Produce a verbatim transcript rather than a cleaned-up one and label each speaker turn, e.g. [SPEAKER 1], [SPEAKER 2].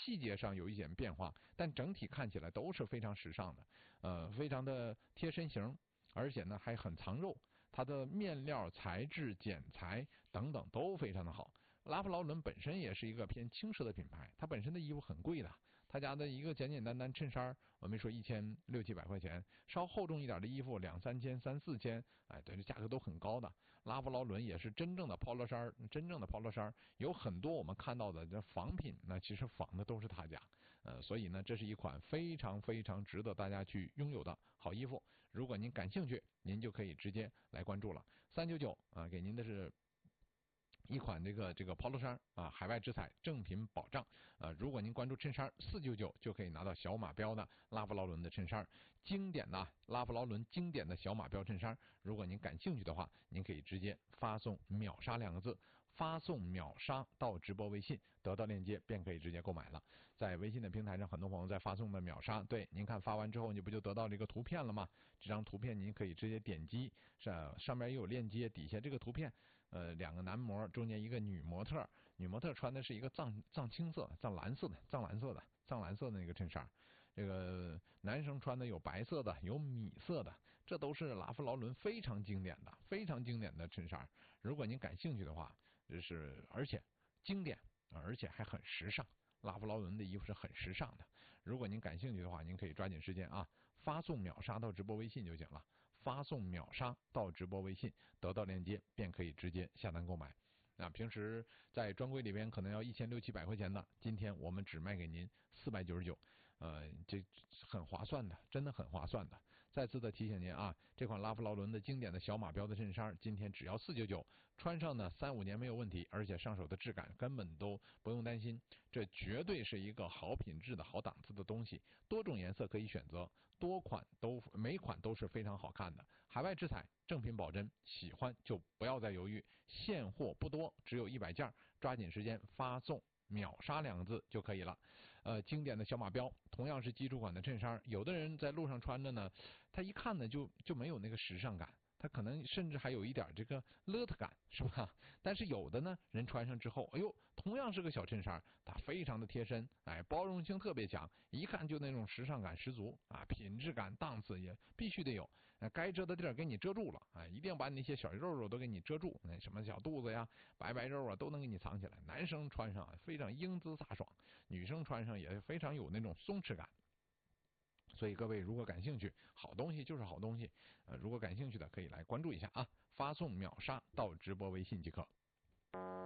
[SPEAKER 1] 细节上有一点变化，但整体看起来都是非常时尚的，呃，非常的贴身型，而且呢还很藏肉，它的面料材质、剪裁等等都非常的好。拉夫劳伦本身也是一个偏轻奢的品牌，它本身的衣服很贵的，他家的一个简简单单衬衫，我没说一千六七百块钱，稍厚重一点的衣服两三千、三四千，哎，对，这价格都很高的。拉夫劳伦也是真正的 polo 衫，真正的 polo 衫有很多我们看到的这仿品，那其实仿的都是他家，呃，所以呢，这是一款非常非常值得大家去拥有的好衣服。如果您感兴趣，您就可以直接来关注了。三九九啊，给您的是一款这个这个 polo 衫啊，海外直采正品保障啊。如果您关注衬衫四九九，就可以拿到小马标的拉夫劳伦的衬衫，经典的拉夫劳伦经典的小马标衬衫。如果您感兴趣的话，您可以直接发送秒杀两个字，发送秒杀到直播微信，得到链接便可以直接购买了。在微信的平台上，很多朋友在发送的秒杀，对，您看发完之后，你不就得到这个图片了吗？这张图片您可以直接点击，上上面也有链接，底下这个图片，呃，两个男模，中间一个女模特，女模特穿的是一个藏藏青色、藏蓝色的、藏蓝色的、藏蓝色的那个衬衫，这个男生穿的有白色的，有米色的，这都是拉夫劳伦非常经典的、非常经典的衬衫。如果您感兴趣的话，就是而且经典，而且还很时尚。拉夫劳伦的衣服是很时尚的，如果您感兴趣的话，您可以抓紧时间啊，发送秒杀到直播微信就行了，发送秒杀到直播微信，得到链接便可以直接下单购买。那平时在专柜里边可能要一千六七百块钱的，今天我们只卖给您四百九十九，呃，这很划算的，真的很划算的。再次的提醒您啊，这款拉夫劳伦的经典的小马标的衬衫，今天只要四九九，穿上呢三五年没有问题，而且上手的质感根本都不用担心，这绝对是一个好品质的好档次的东西。多种颜色可以选择，多款都每款都是非常好看的，海外直采。正品保真，喜欢就不要再犹豫，现货不多，只有一百件，抓紧时间发送秒杀两个字就可以了。呃，经典的小马标，同样是基础款的衬衫，有的人在路上穿着呢，他一看呢就就没有那个时尚感，他可能甚至还有一点这个邋遢感，是吧？但是有的呢人穿上之后，哎呦，同样是个小衬衫，它非常的贴身，哎，包容性特别强，一看就那种时尚感十足啊，品质感、档次也必须得有，啊、该遮的地儿给你遮住了，啊，一定把你那些小肉肉都给你遮住，那什么小肚子呀、白白肉啊都能给你藏起来。男生穿上非常英姿飒爽，女生穿上也非常有那种松弛感。所以各位如果感兴趣，好东西就是好东西，呃，如果感兴趣的可以来关注一下啊，发送秒杀到直播微信即可。